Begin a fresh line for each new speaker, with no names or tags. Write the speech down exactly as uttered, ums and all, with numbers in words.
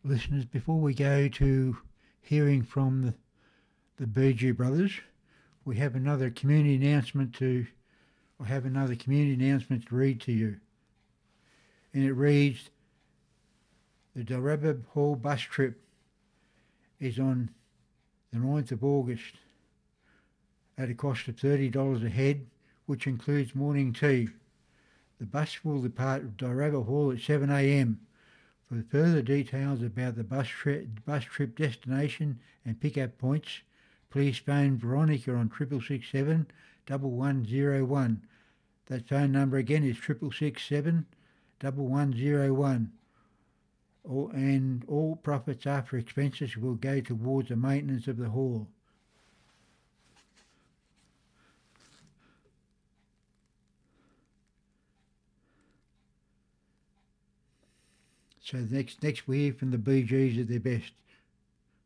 Listeners, before we go to hearing from the, the Burgee brothers, we have another community announcement to, I have another community announcement to read to you. And it reads, the Dalrabba Hall bus trip is on the ninth of August at a cost of thirty dollars a head, which includes morning tea. The bus will depart Dalrabba Hall at seven a m. For further details about the bus, tri- bus trip destination and pick-up points, please phone Veronica on triple six seven double one zero one. That phone number again is triple six seven double one zero one. All, and all profits after expenses will go towards the maintenance of the hall. So next next we hear from the Bee Gees at their best.